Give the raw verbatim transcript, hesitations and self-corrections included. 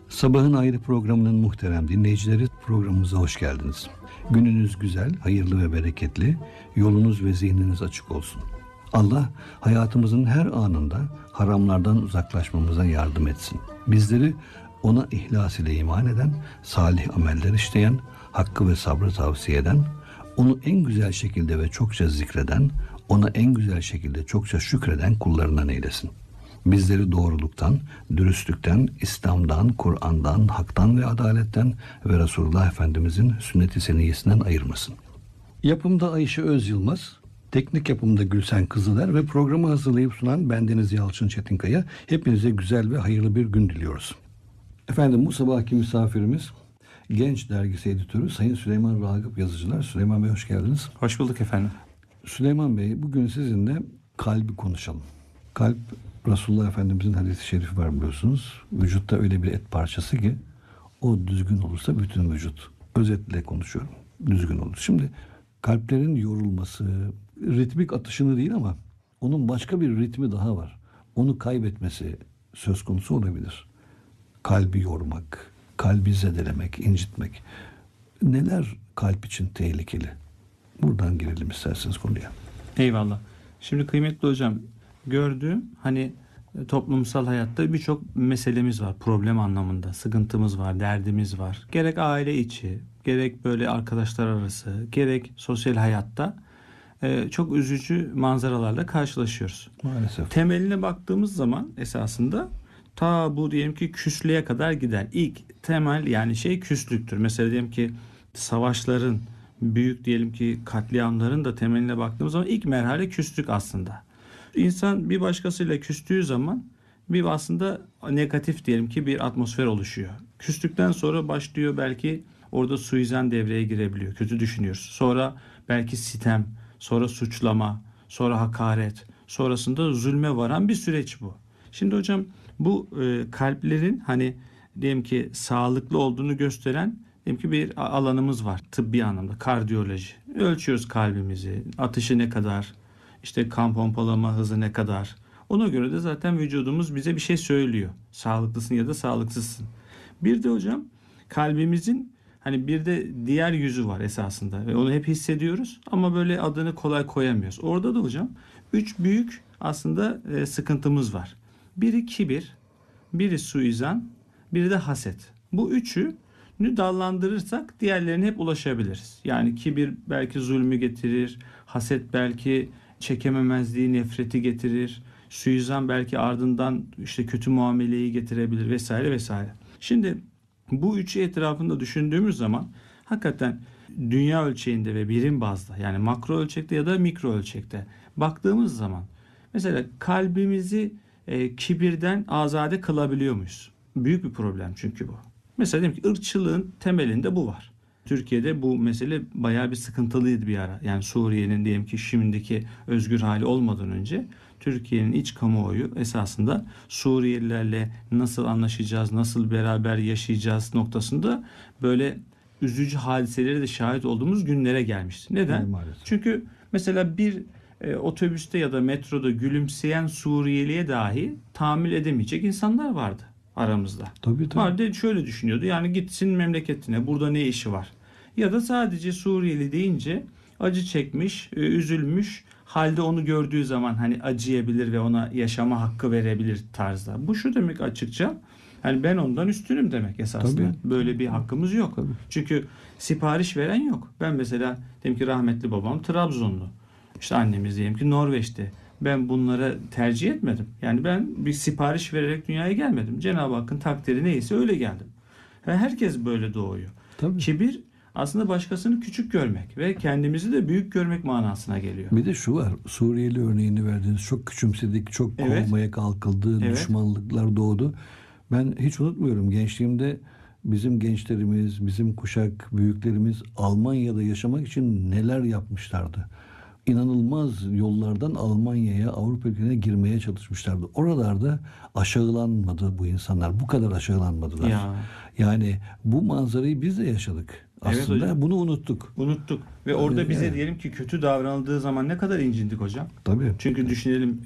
Sabahın Ayrı programının muhterem dinleyicileri, programımıza hoş geldiniz. Gününüz güzel, hayırlı ve bereketli, yolunuz ve zihniniz açık olsun. Allah hayatımızın her anında haramlardan uzaklaşmamıza yardım etsin. Bizleri ona ihlas ile iman eden, salih ameller işleyen, hakkı ve sabrı tavsiye eden, onu en güzel şekilde ve çokça zikreden, ona en güzel şekilde çokça şükreden kullarından eylesin. Bizleri doğruluktan, dürüstlükten, İslam'dan, Kur'an'dan, haktan ve adaletten ve Resulullah Efendimizin sünnet-i seniyyesinden ayırmasın. Yapımda Ayşe Öz Yılmaz, teknik yapımda Gülsen Kızıler ve programı hazırlayıp sunan bendeniz Yalçın Çetinkaya. Hepinize güzel ve hayırlı bir gün diliyoruz. Efendim, bu sabahki misafirimiz Genç Dergisi Editörü Sayın Süleyman Ragıp Yazıcılar. Süleyman Bey, hoş geldiniz. Hoş bulduk efendim. Süleyman Bey, bugün sizinle kalbi konuşalım. Kalp, Resulullah Efendimizin hadis-i şerifi var biliyorsunuz. Vücutta öyle bir et parçası ki o düzgün olursa bütün vücut. Özetle konuşuyorum. Düzgün olur. Şimdi kalplerin yorulması, ritmik atışını değil ama onun başka bir ritmi daha var. Onu kaybetmesi söz konusu olabilir. Kalbi yormak, kalbi zedelemek, incitmek. Neler kalp için tehlikeli? Buradan girelim isterseniz konuya. Eyvallah. Şimdi kıymetli hocam, gördüğüm hani toplumsal hayatta birçok meselemiz var. Problem anlamında sıkıntımız var, derdimiz var. Gerek aile içi, gerek böyle arkadaşlar arası, gerek sosyal hayatta e, çok üzücü manzaralarla karşılaşıyoruz. Maalesef. Temeline baktığımız zaman esasında ta bu diyelim ki küslüğe kadar gider. İlk temel yani şey küslüktür. Mesela diyelim ki savaşların, büyük diyelim ki katliamların da temeline baktığımız zaman ilk merhale küslük aslında. İnsan bir başkasıyla küstüğü zaman bir aslında negatif diyelim ki bir atmosfer oluşuyor. Küstükten sonra başlıyor belki orada suizan devreye girebiliyor. Kötü düşünüyoruz. Sonra belki sitem, sonra suçlama, sonra hakaret, sonrasında zulme varan bir süreç bu. Şimdi hocam bu e, kalplerin hani diyelim ki sağlıklı olduğunu gösteren diyelim ki bir alanımız var tıbbi anlamda, kardiyoloji. Ölçüyoruz kalbimizi, atışı ne kadar, işte kan pompalama hızı ne kadar. Ona göre de zaten vücudumuz bize bir şey söylüyor. Sağlıklısın ya da sağlıksızsın. Bir de hocam kalbimizin hani bir de diğer yüzü var esasında ve onu hep hissediyoruz ama böyle adını kolay koyamıyoruz. Orada da hocam üç büyük aslında e, sıkıntımız var. Biri kibir, biri suizan, biri de haset. Bu üçü dallandırırsak diğerlerine hep ulaşabiliriz. Yani kibir belki zulmü getirir, haset belki çekememezliği, nefreti getirir, suizan belki ardından işte kötü muameleyi getirebilir vesaire vesaire. Şimdi bu üçü etrafında düşündüğümüz zaman hakikaten dünya ölçeğinde ve birim bazda yani makro ölçekte ya da mikro ölçekte baktığımız zaman mesela kalbimizi e, kibirden azade kılabiliyor muyuz? Büyük bir problem çünkü bu. Mesela diyelim ki ırkçılığın temelinde bu var. Türkiye'de bu mesele bayağı bir sıkıntılıydı bir ara. Yani Suriye'nin diyelim ki şimdiki özgür hali olmadan önce Türkiye'nin iç kamuoyu esasında Suriyelilerle nasıl anlaşacağız, nasıl beraber yaşayacağız noktasında böyle üzücü hadiselere de şahit olduğumuz günlere gelmişti. Neden? Maalesef. Çünkü mesela bir e, otobüste ya da metroda gülümseyen Suriyeliye dahi tahammül edemeyecek insanlar vardı aramızda. Tabii tabii. Vardı şöyle düşünüyordu. Yani gitsin memleketine. Burada ne işi var? Ya da sadece Suriyeli deyince acı çekmiş, üzülmüş halde onu gördüğü zaman hani acıyabilir ve ona yaşama hakkı verebilir tarzda. Bu şu demek açıkça. Yani ben ondan üstünüm demek esasında. Tabii. Böyle bir hakkımız yok. Tabii. Çünkü sipariş veren yok. Ben mesela diyelim ki rahmetli babam Trabzonlu. İşte annemiz diyelim ki Norveç'te. Ben bunlara tercih etmedim. Yani ben bir sipariş vererek dünyaya gelmedim. Cenab-ı Hakk'ın takdiri neyse öyle geldim. Ve herkes böyle doğuyor. Tabii. Kibir aslında başkasını küçük görmek ve kendimizi de büyük görmek manasına geliyor. Bir de şu var, Suriyeli örneğini verdiniz. Çok küçümsedik, çok Evet. kovmaya kalkıldı, Evet. düşmanlıklar doğdu. Ben hiç unutmuyorum, gençliğimde bizim gençlerimiz, bizim kuşak büyüklerimiz Almanya'da yaşamak için neler yapmışlardı. İnanılmaz yollardan Almanya'ya, Avrupa ülkelerine girmeye çalışmışlardı. Oralarda aşağılanmadı bu insanlar. Bu kadar aşağılanmadılar. Ya. Yani bu manzarayı biz de yaşadık. Evet Aslında hocam. bunu unuttuk. Unuttuk. Ve orada Evet, bize evet. diyelim ki kötü davranıldığı zaman ne kadar incindik hocam. Tabii. Çünkü düşünelim